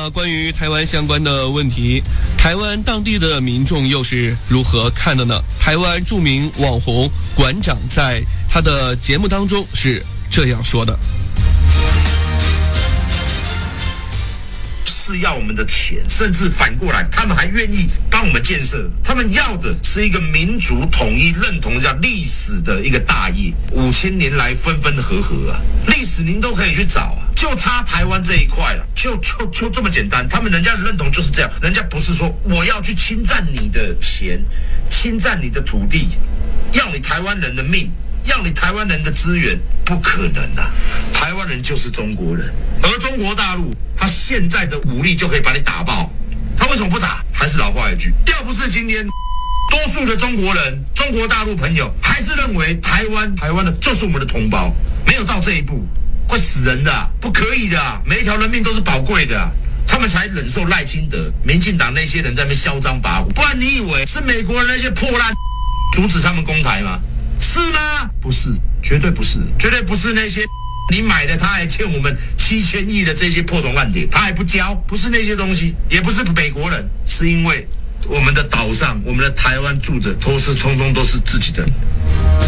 那关于台湾相关的问题，台湾当地的民众又是如何看的呢？台湾著名网红馆长在他的节目当中是这样说的。 是要我们的钱，甚至反过来，他们还愿意帮我们建设。他们要的是一个民族统一，认同叫历史的一个大业。5000年来分分合合啊，历史您都可以去找啊，就差台湾这一块了，就这么简单。他们人家的认同就是这样，人家不是说我要去侵占你的钱，侵占你的土地，要你台湾人的命，要你台湾人的资源，不可能啊！台湾人就是中国人，而中国大陆他现在的武力就可以把你打爆，他为什么不打？还是老话一句，要不是今天多数的中国人、中国大陆朋友还是认为台湾的就是我们的同胞，没有到这一步，会死人的啊，不可以的啊，每一条人命都是宝贵的啊。他们才忍受赖清德、民进党那些人在那边嚣张跋扈，不然你以为是美国人那些破烂阻止他们攻台吗？是吗？不是，绝对不是，绝对不是那些你买的，他还欠我们7000亿的这些破铜烂铁，他还不交，不是那些东西，也不是美国人，是因为我们的岛上，我们的台湾住着，通通都是自己的人。